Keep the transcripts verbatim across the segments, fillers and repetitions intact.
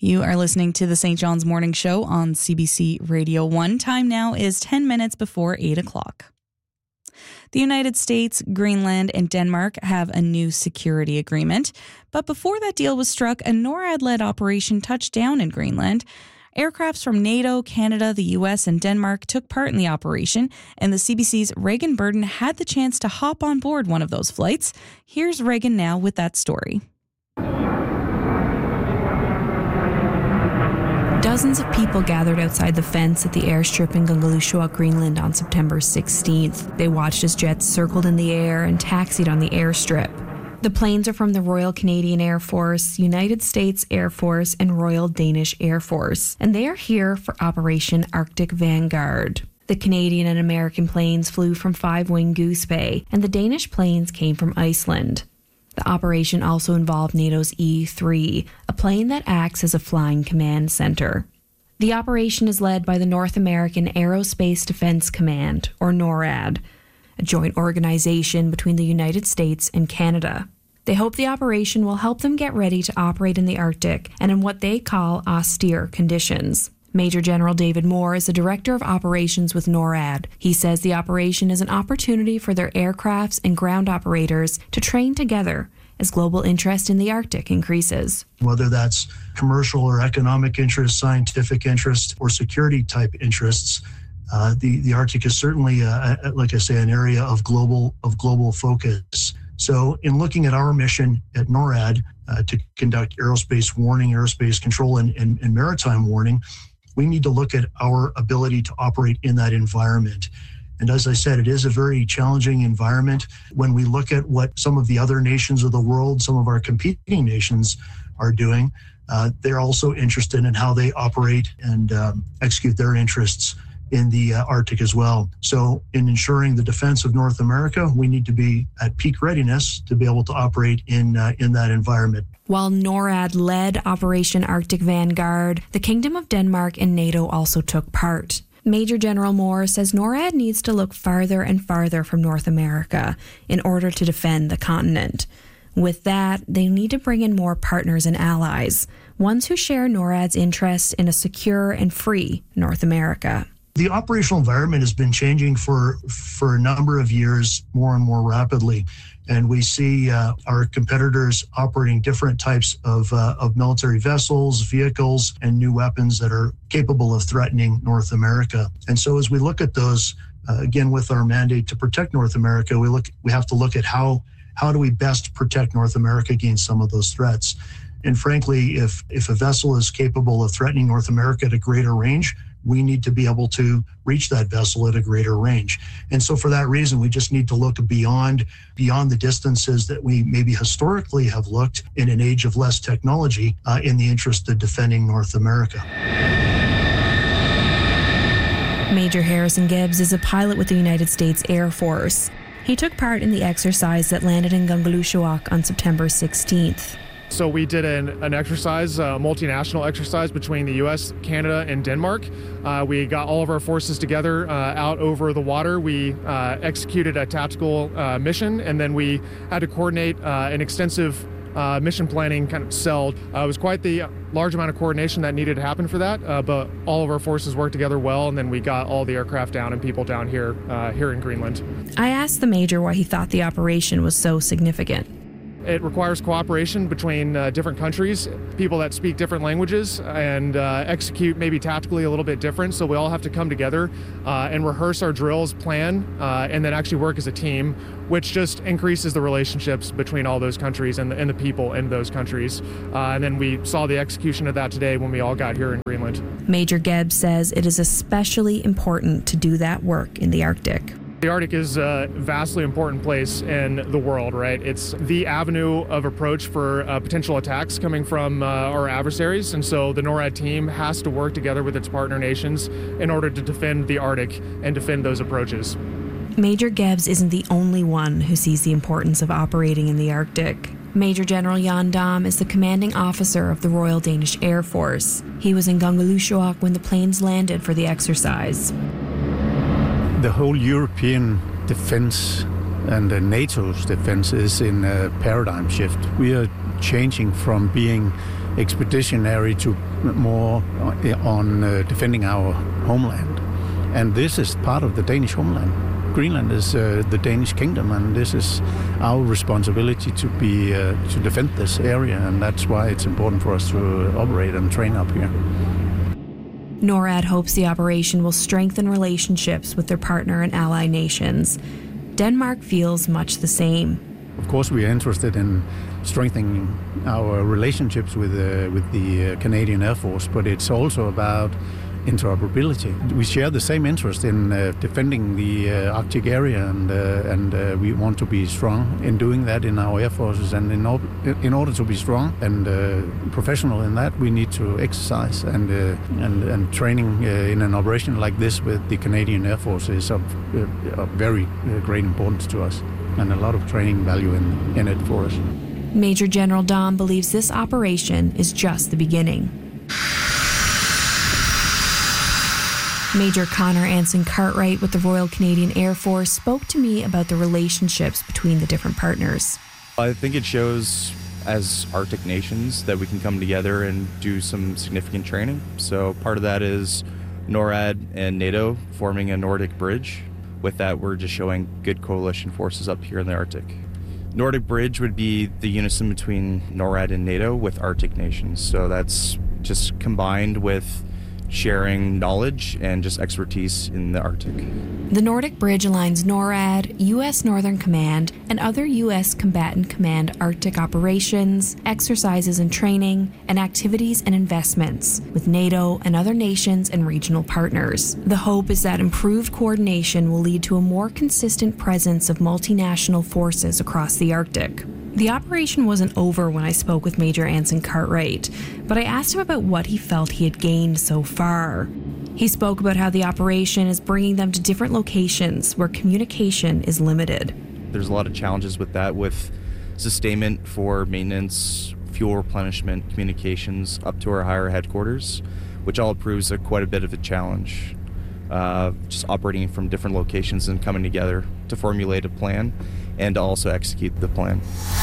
You are listening to the Saint John's Morning Show on C B C Radio one. Time now is ten minutes before eight o'clock. The United States, Greenland, and Denmark have a new security agreement. But before that deal was struck, a NORAD-led operation touched down in Greenland. Aircrafts from NATO, Canada, the U S, and Denmark took part in the operation, and the C B C's Reagan Burden had the chance to hop on board one of those flights. Here's Reagan now with that story. Dozens of people gathered outside the fence at the airstrip in Kangerlussuaq, Greenland on September sixteenth. They watched as jets circled in the air and taxied on the airstrip. The planes are from the Royal Canadian Air Force, United States Air Force, and Royal Danish Air Force, and they are here for Operation Arctic Vanguard. The Canadian and American planes flew from Five Wing Goose Bay, and the Danish planes came from Iceland. The operation also involved NATO's E three, a plane that acts as a flying command center. The operation is led by the North American Aerospace Defense Command, or NORAD, a joint organization between the United States and Canada. They hope the operation will help them get ready to operate in the Arctic and in what they call austere conditions. Major General David Moore is the Director of Operations with NORAD. He says the operation is an opportunity for their aircrafts and ground operators to train together as global interest in the Arctic increases. Whether that's commercial or economic interests, scientific interests, or security type interests, uh, the, the Arctic is certainly, uh, like I say, an area of global of global focus. So in looking at our mission at NORAD uh, to conduct aerospace warning, aerospace control, and, and, and maritime warning, we need to look at our ability to operate in that environment. And as I said, it is a very challenging environment. When we look at what some of the other nations of the world, some of our competing nations are doing, uh, they're also interested in how they operate and um, execute their interests in the uh, Arctic as well. So in ensuring the defense of North America, we need to be at peak readiness to be able to operate in uh, in that environment. While NORAD led Operation Arctic Vanguard, the Kingdom of Denmark and NATO also took part. Major General Moore says NORAD needs to look farther and farther from North America in order to defend the continent. With that, they need to bring in more partners and allies, ones who share NORAD's interest in a secure and free North America. The operational environment has been changing for for a number of years more and more rapidly. And we see uh, our competitors operating different types of, uh, of military vessels, vehicles, and new weapons that are capable of threatening North America. And so as we look at those, uh, again, with our mandate to protect North America, we look we have to look at how how do we best protect North America against some of those threats. And frankly, if if a vessel is capable of threatening North America at a greater range, we need to be able to reach that vessel at a greater range. And so for that reason, we just need to look beyond beyond the distances that we maybe historically have looked in an age of less technology uh, in the interest of defending North America. Major Harrison Gibbs is a pilot with the United States Air Force. He took part in the exercise that landed in Kangerlussuaq on September sixteenth. So we did an, an exercise, a multinational exercise between the U S, Canada, and Denmark. Uh, we got all of our forces together uh, out over the water. We uh, executed a tactical uh, mission, and then we had to coordinate uh, an extensive uh, mission planning kind of cell. Uh, it was quite the large amount of coordination that needed to happen for that, uh, but all of our forces worked together well, and then we got all the aircraft down and people down here, uh, here in Greenland. I asked the Major why he thought the operation was so significant. It requires cooperation between uh, different countries, people that speak different languages, and uh, execute maybe tactically a little bit different. So we all have to come together uh, and rehearse our drills, plan, uh, and then actually work as a team, which just increases the relationships between all those countries and the, and the people in those countries. Uh, and then we saw the execution of that today when we all got here in Greenland. Major Gibbs says it is especially important to do that work in the Arctic. The Arctic is a vastly important place in the world, right? It's the avenue of approach for uh, potential attacks coming from uh, our adversaries. And so the NORAD team has to work together with its partner nations in order to defend the Arctic and defend those approaches. Major Gibbs isn't the only one who sees the importance of operating in the Arctic. Major General Jan Dam is the commanding officer of the Royal Danish Air Force. He was in Kangerlussuaq when the planes landed for the exercise. The whole European defense and uh, NATO's defense is in a paradigm shift. We are changing from being expeditionary to more on uh, defending our homeland. And this is part of the Danish homeland. Greenland is uh, the Danish kingdom, and this is our responsibility to be uh, to defend this area, and that's why it's important for us to operate and train up here. NORAD hopes the operation will strengthen relationships with their partner and ally nations. Denmark feels much the same. Of course, we are interested in strengthening our relationships with uh, with the uh, Canadian Air Force, but it's also about interoperability. We share the same interest in uh, defending the uh, Arctic area, and uh, and uh, we want to be strong in doing that in our air forces. And in, op- in order to be strong and uh, professional in that, we need to exercise. And uh, and, and training uh, in an operation like this with the Canadian Air Force is of, uh, of very uh, great importance to us, and a lot of training value in, in it for us. Major General Dom believes this operation is just the beginning. Major Connor Anson Cartwright with the Royal Canadian Air Force spoke to me about the relationships between the different partners. I think it shows as Arctic nations that we can come together and do some significant training. So part of that is NORAD and NATO forming a Nordic bridge. With that, we're just showing good coalition forces up here in the Arctic. Nordic bridge would be the unison between NORAD and NATO with Arctic nations. So that's just combined with sharing knowledge and just expertise in the Arctic. The Nordic Bridge aligns NORAD, U S Northern Command, and other U S Combatant Command Arctic operations, exercises and training, and activities and investments with NATO and other nations and regional partners. The hope is that improved coordination will lead to a more consistent presence of multinational forces across the Arctic. The operation wasn't over when I spoke with Major Anson Cartwright, but I asked him about what he felt he had gained so far. He spoke about how the operation is bringing them to different locations where communication is limited. There's a lot of challenges with that, with sustainment for maintenance, fuel replenishment, communications up to our higher headquarters, which all proves a, quite a bit of a challenge. Uh, just operating from different locations and coming together to formulate a plan and to also execute the plan.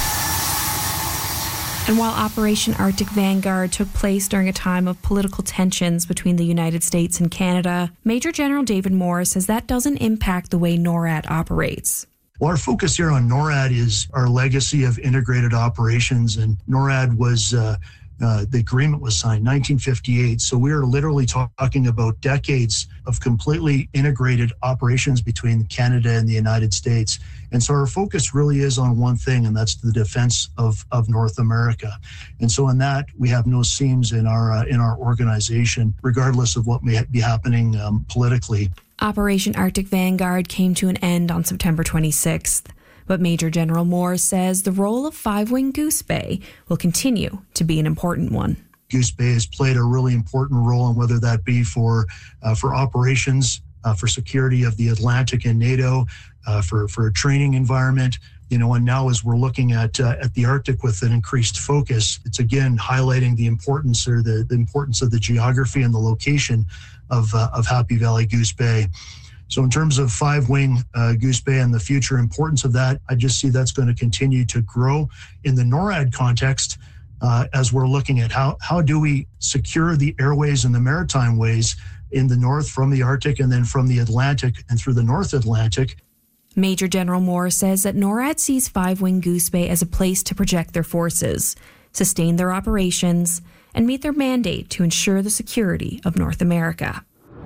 And while Operation Arctic Vanguard took place during a time of political tensions between the United States and Canada, Major General David Moore says that doesn't impact the way NORAD operates. Well, our focus here on NORAD is our legacy of integrated operations, and NORAD was uh, Uh, the agreement was signed in nineteen fifty-eight. So we are literally talking about decades of completely integrated operations between Canada and the United States. And so our focus really is on one thing, and that's the defense of, of North America. And so in that, we have no seams in our uh, in our organization, regardless of what may be happening um, politically. Operation Arctic Vanguard came to an end on September twenty-sixth. But Major General Moore says the role of Five-Wing Goose Bay will continue to be an important one. Goose Bay has played a really important role, and whether that be for uh, for operations, uh, for security of the Atlantic and NATO, uh, for for a training environment, you know, and now as we're looking at uh, at the Arctic with an increased focus, it's again highlighting the importance or the, the importance of the geography and the location of uh, of Happy Valley Goose Bay. So in terms of Five-Wing uh, Goose Bay and the future importance of that, I just see that's going to continue to grow in the NORAD context uh, as we're looking at how, how do we secure the airways and the maritime ways in the north from the Arctic and then from the Atlantic and through the North Atlantic. Major General Moore says that NORAD sees Five-Wing Goose Bay as a place to project their forces, sustain their operations, and meet their mandate to ensure the security of North America.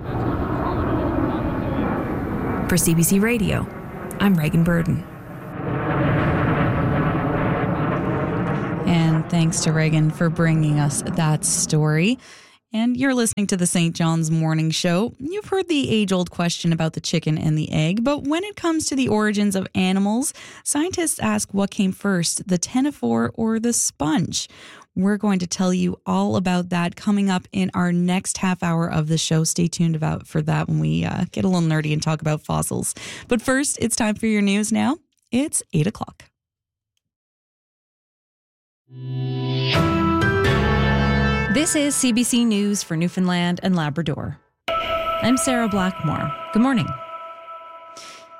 For C B C Radio, I'm Reagan Burden. And thanks to Reagan for bringing us that story. And you're listening to the Saint John's Morning Show. You've heard the age-old question about the chicken and the egg, but when it comes to the origins of animals, scientists ask what came first, the ctenophore or the sponge? We're going to tell you all about that coming up in our next half hour of the show. Stay tuned about for that when we uh, get a little nerdy and talk about fossils. But first, it's time for your news now. It's eight o'clock. This is C B C News for Newfoundland and Labrador. I'm Sarah Blackmore. Good morning.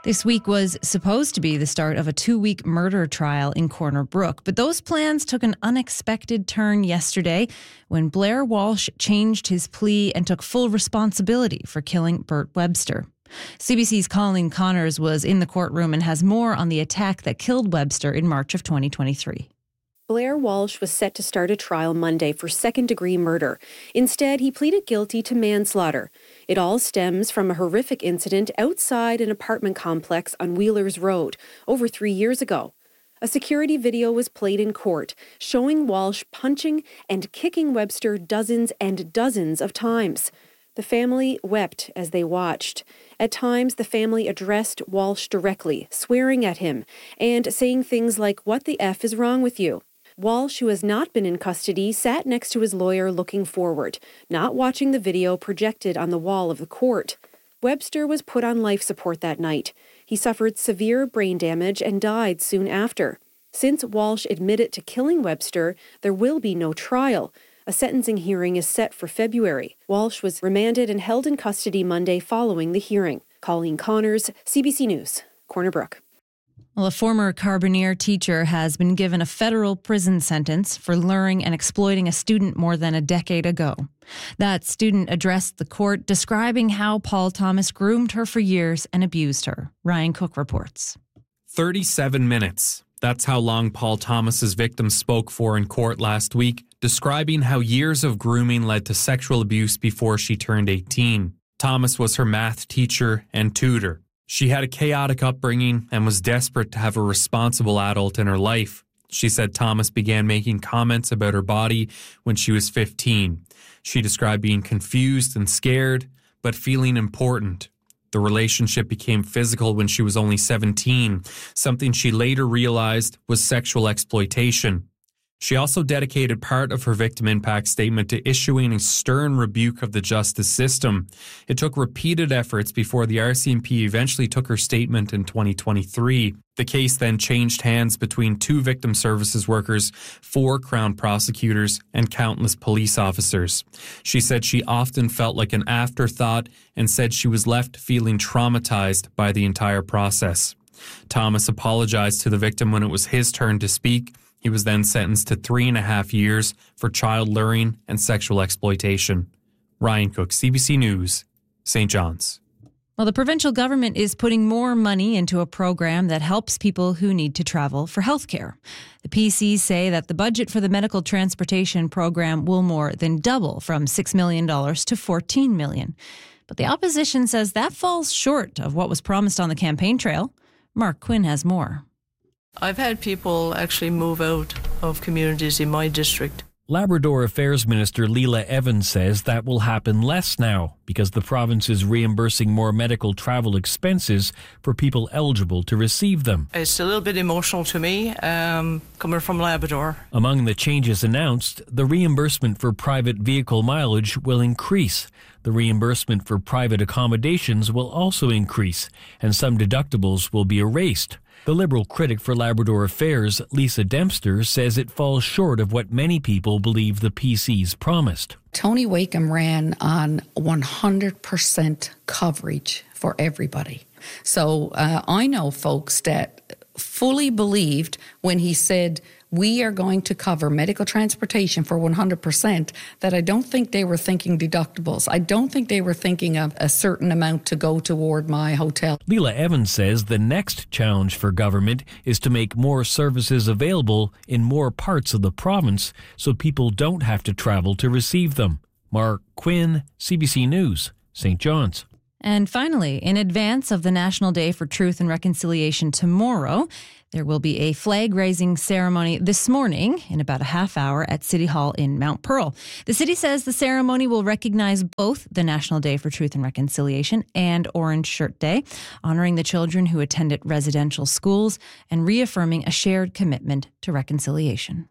This week was supposed to be the start of a two-week murder trial in Corner Brook, but those plans took an unexpected turn yesterday when Blair Walsh changed his plea and took full responsibility for killing Bert Webster. C B C's Colleen Connors was in the courtroom and has more on the attack that killed Webster in March of twenty twenty-three. Blair Walsh was set to start a trial Monday for second-degree murder. Instead, he pleaded guilty to manslaughter. It all stems from a horrific incident outside an apartment complex on Wheelers Road over three years ago. A security video was played in court, showing Walsh punching and kicking Webster dozens and dozens of times. The family wept as they watched. At times, the family addressed Walsh directly, swearing at him and saying things like, "What the F is wrong with you?" Walsh, who has not been in custody, sat next to his lawyer looking forward, not watching the video projected on the wall of the court. Webster was put on life support that night. He suffered severe brain damage and died soon after. Since Walsh admitted to killing Webster, there will be no trial. A sentencing hearing is set for February. Walsh was remanded and held in custody Monday following the hearing. Colleen Connors, C B C News, Corner Brook. Well, a former Carbonear teacher has been given a federal prison sentence for luring and exploiting a student more than a decade ago. That student addressed the court describing how Paul Thomas groomed her for years and abused her. Ryan Cook reports. thirty-seven minutes. That's how long Paul Thomas's victim spoke for in court last week, describing how years of grooming led to sexual abuse before she turned eighteen. Thomas was her math teacher and tutor. She had a chaotic upbringing and was desperate to have a responsible adult in her life. She said Thomas began making comments about her body when she was fifteen. She described being confused and scared, but feeling important. The relationship became physical when she was only seventeen, something she later realized was sexual exploitation. She also dedicated part of her victim impact statement to issuing a stern rebuke of the justice system. It took repeated efforts before the R C M P eventually took her statement in twenty twenty-three. The case then changed hands between two victim services workers, four Crown prosecutors, and countless police officers. She said she often felt like an afterthought and said she was left feeling traumatized by the entire process. Thomas apologized to the victim when it was his turn to speak. He was then sentenced to three and a half years for child luring and sexual exploitation. Ryan Cook, C B C News, Saint John's. Well, the provincial government is putting more money into a program that helps people who need to travel for healthcare. The P Cs say that the budget for the medical transportation program will more than double from six million dollars to fourteen million dollars. But the opposition says that falls short of what was promised on the campaign trail. Mark Quinn has more. I've had people actually move out of communities in my district. Labrador Affairs Minister Leela Evans says that will happen less now because the province is reimbursing more medical travel expenses for people eligible to receive them. It's a little bit emotional to me, um, coming from Labrador. Among the changes announced, the reimbursement for private vehicle mileage will increase. The reimbursement for private accommodations will also increase, and some deductibles will be erased. The Liberal critic for Labrador Affairs, Lisa Dempster, says it falls short of what many people believe the P Cs promised. Tony Wakeham ran on one hundred percent coverage for everybody. So uh, I know folks that fully believed when he said, we are going to cover medical transportation for one hundred percent, that I don't think they were thinking deductibles. I don't think they were thinking of a certain amount to go toward my hotel. Leela Evans says the next challenge for government is to make more services available in more parts of the province so people don't have to travel to receive them. Mark Quinn, C B C News, Saint John's. And finally, in advance of the National Day for Truth and Reconciliation tomorrow, there will be a flag-raising ceremony this morning in about a half hour at City Hall in Mount Pearl. The city says the ceremony will recognize both the National Day for Truth and Reconciliation and Orange Shirt Day, honoring the children who attended residential schools and reaffirming a shared commitment to reconciliation.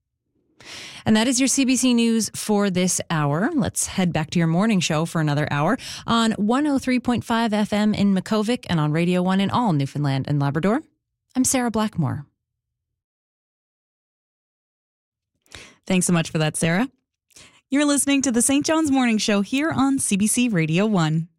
And that is your C B C News for this hour. Let's head back to your morning show for another hour on one oh three point five F M in Makkovik and on Radio one in all Newfoundland and Labrador. I'm Sarah Blackmore. Thanks so much for that, Sarah. You're listening to the Saint John's Morning Show here on C B C Radio one.